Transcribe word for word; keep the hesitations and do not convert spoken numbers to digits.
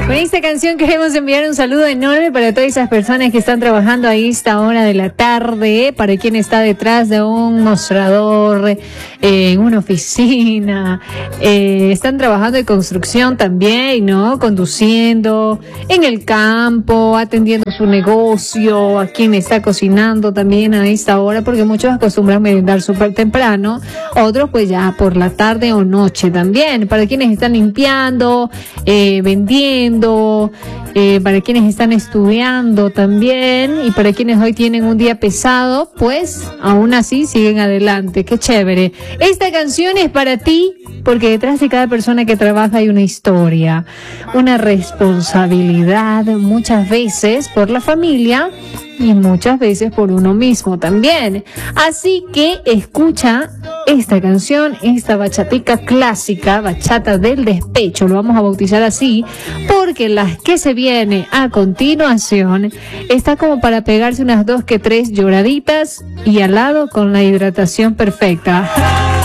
Con esta canción queremos enviar un saludo enorme para todas esas personas que están trabajando a esta hora de la tarde, para quien está detrás de un mostrador, eh, en una oficina, eh, están trabajando en construcción también, ¿no? Conduciendo, en el campo, atendiendo su negocio, a quien está cocinando también a esta hora, porque muchos acostumbran merendar súper temprano, otros pues ya por la tarde o noche también, para quienes están limpiando, eh, vendiendo, Eh, para quienes están estudiando también y para quienes hoy tienen un día pesado, pues aún así siguen adelante. Qué chévere. Esta canción es para ti porque detrás de cada persona que trabaja hay una historia, una responsabilidad, muchas veces por la familia y muchas veces por uno mismo también. Así que escucha esta canción, esta bachatica clásica, bachata del despecho, lo vamos a bautizar así, porque las que se viene a continuación está como para pegarse unas dos que tres lloraditas y al lado con la hidratación perfecta.